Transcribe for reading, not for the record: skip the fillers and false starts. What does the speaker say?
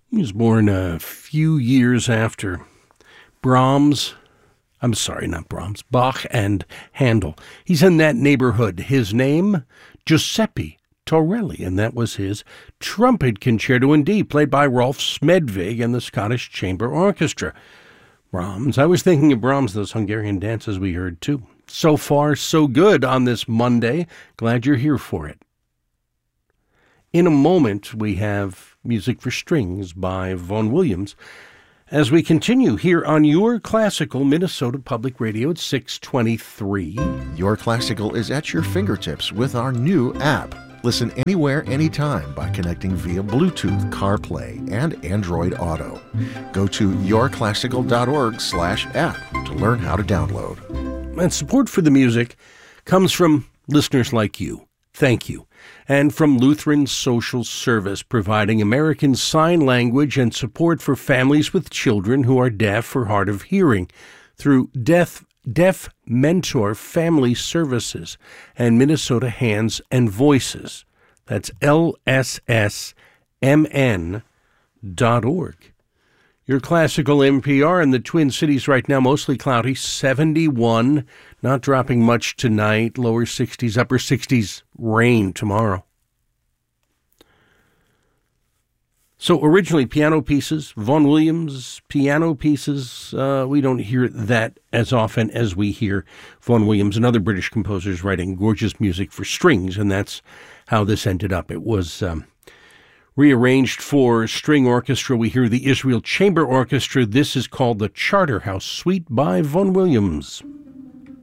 He was born a few years after Bach and Handel. He's in that neighborhood. His name, Giuseppe Torelli, and that was his trumpet concerto in D, played by Rolf Smedvig and the Scottish Chamber Orchestra. Brahms. I was thinking of Brahms, those Hungarian dances we heard too. So far, so good on this Monday. Glad you're here for it. In a moment, we have Music for Strings by Vaughan Williams as we continue here on Your Classical Minnesota Public Radio at 623. Your Classical is at your fingertips with our new app. Listen anywhere, anytime by connecting via Bluetooth, CarPlay, and Android Auto. Go to yourclassical.org/app to learn how to download. And support for the music comes from listeners like you. Thank you. And from Lutheran Social Service, providing American Sign Language and support for families with children who are deaf or hard of hearing through Deaf Mentor Family Services and Minnesota Hands and Voices. That's lssmn.org. Your Classical NPR in the Twin Cities right now, mostly cloudy, 71, not dropping much tonight, lower 60s, upper 60s, rain tomorrow. So originally piano pieces, Vaughan Williams piano pieces, we don't hear that as often as we hear Vaughan Williams and other British composers writing gorgeous music for strings, and that's how this ended up. It was rearranged for string orchestra. We hear the Israel Chamber Orchestra. This is called the Charterhouse Suite by Vaughan Williams.